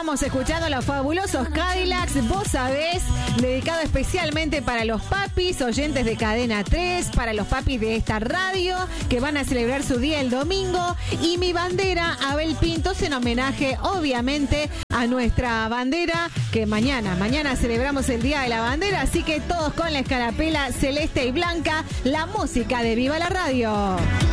Estamos escuchando a los fabulosos Cadillacs, vos sabés, dedicado especialmente para los papis, oyentes de Cadena 3, para los papis de esta radio, que van a celebrar su día el domingo. Y mi bandera, Abel Pintos, en homenaje, obviamente, a nuestra bandera, que mañana celebramos el Día de la Bandera, así que todos con la escarapela celeste y blanca, la música de Viva la Radio.